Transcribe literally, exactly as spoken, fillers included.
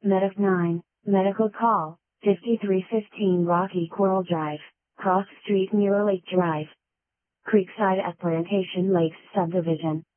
Medic nine, medical call, fifty-three fifteen Rocky Coral Drive, Cross Street Mirror Lake Drive. Creekside at Plantation Lakes Subdivision.